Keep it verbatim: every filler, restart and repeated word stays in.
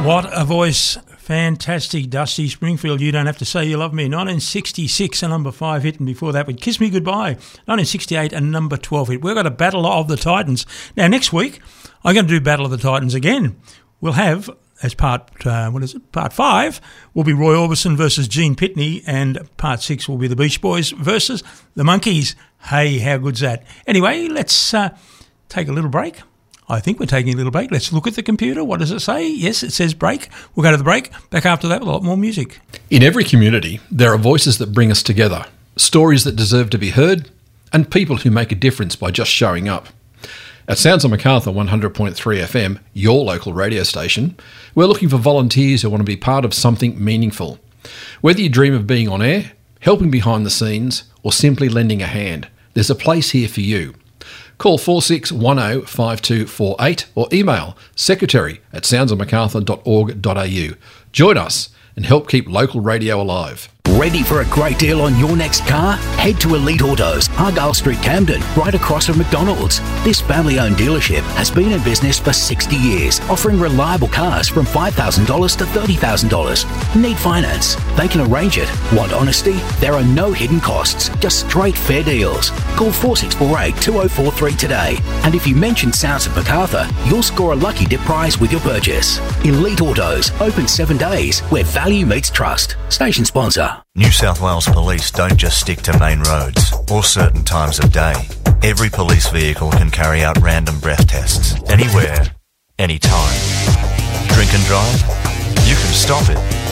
What a voice. Fantastic. Dusty Springfield, You Don't Have to Say You Love Me. nineteen sixty-six, a number five hit, and before that with Kiss Me Goodbye. nineteen sixty-eight, a number twelve hit. We've got a Battle of the Titans. Now, next week, I'm going to do Battle of the Titans again. We'll have, as part, uh, what is it, part five, will be Roy Orbison versus Gene Pitney, and part six will be the Beach Boys versus the Monkees. Hey, how good's that? Anyway, let's uh, take a little break. I think we're taking a little break. Let's look at the computer. What does it say? Yes, it says break. We'll go to the break. Back after that with a lot more music. In every community, there are voices that bring us together, stories that deserve to be heard, and people who make a difference by just showing up. At Sounds of Macarthur one hundred point three F M, your local radio station, we're looking for volunteers who want to be part of something meaningful. Whether you dream of being on air, helping behind the scenes, or simply lending a hand, there's a place here for you. Call four six one zero five two four eight or email secretary at sounds of macarthur dot org dot a u. Join us and help keep local radio alive. Ready for a great deal on your next car? Head to Elite Autos, Argyle Street, Camden, right across from McDonald's. This family-owned dealership has been in business for sixty years, offering reliable cars from five thousand dollars to thirty thousand dollars. Need finance? They can arrange it. Want honesty? There are no hidden costs, just straight fair deals. Call four six four eight two zero four three today. And if you mention Sounds of Macarthur, you'll score a lucky dip prize with your purchase. Elite Autos, open seven days, where value meets trust. Station sponsor. New South Wales Police don't just stick to main roads or certain times of day. Every police vehicle can carry out random breath tests, anywhere, anytime. Drink and drive? You can stop it.